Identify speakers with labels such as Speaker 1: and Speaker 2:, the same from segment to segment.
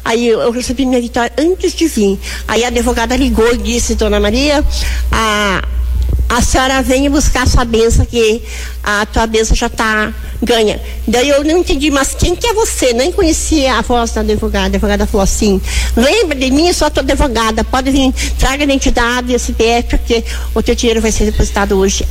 Speaker 1: Aí eu recebi minha vitória antes de vir. Aí a advogada ligou e disse: Dona Maria, a senhora venha buscar a sua bênção, que a tua bênção já está ganha. Daí eu não entendi, mas quem que é você? Nem conhecia a voz da advogada. A advogada falou assim: lembra de mim, eu sou a tua advogada, pode vir, traga a identidade e CPF, porque o teu dinheiro vai ser depositado hoje.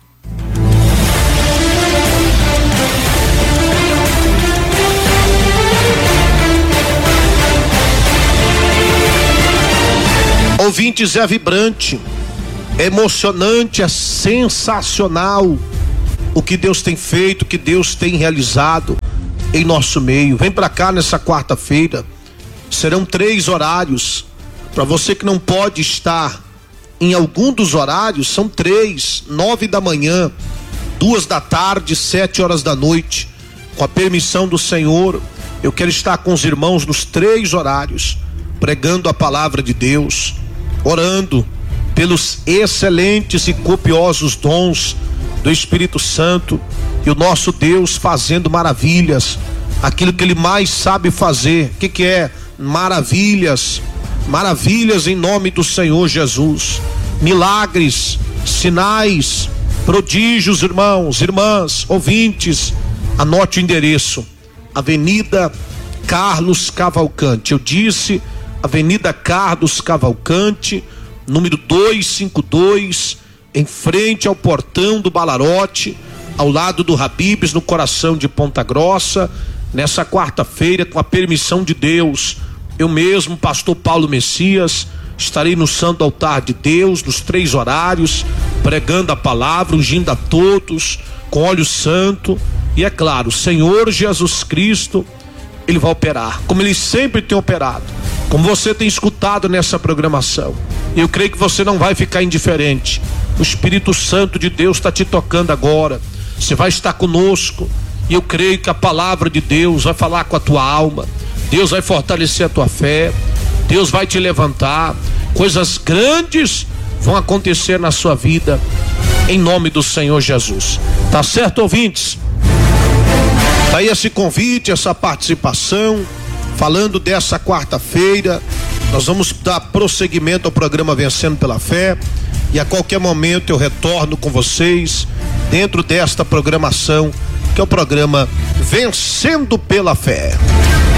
Speaker 2: Ouvintes, é vibrante, é emocionante, é sensacional o que Deus tem feito, o que Deus tem realizado em nosso meio. Vem pra cá nessa quarta-feira, serão 3 horários. Para você que não pode estar em algum dos horários, são 3: 9 da manhã, 2 da tarde, 7 horas da noite. Com a permissão do Senhor, eu quero estar com os irmãos nos 3 horários, pregando a palavra de Deus, orando pelos excelentes e copiosos dons do Espírito Santo, e o nosso Deus fazendo maravilhas, aquilo que Ele mais sabe fazer. O que é? Maravilhas, maravilhas em nome do Senhor Jesus, milagres, sinais, prodígios. Irmãos, irmãs, ouvintes, anote o endereço: Avenida Carlos Cavalcante. Eu disse Avenida Carlos Cavalcante, número 252, em frente ao portão do Balarote, ao lado do Habib's, no coração de Ponta Grossa. Nessa quarta-feira, com a permissão de Deus, eu mesmo, pastor Paulo Messias, estarei no santo altar de Deus, nos 3 horários, pregando a palavra, ungindo a todos com óleo santo. E é claro, o Senhor Jesus Cristo, Ele vai operar, como Ele sempre tem operado, como você tem escutado nessa programação. Eu creio que você não vai ficar indiferente. O Espírito Santo de Deus está te tocando agora. Você vai estar conosco, e eu creio que a palavra de Deus vai falar com a tua alma. Deus vai fortalecer a tua fé, Deus vai te levantar. Coisas grandes vão acontecer na sua vida, em nome do Senhor Jesus. Tá certo, ouvintes? Tá aí esse convite, essa participação, falando dessa quarta-feira. Nós vamos dar prosseguimento ao programa Vencendo pela Fé, e a qualquer momento eu retorno com vocês dentro desta programação, que é o programa Vencendo pela Fé.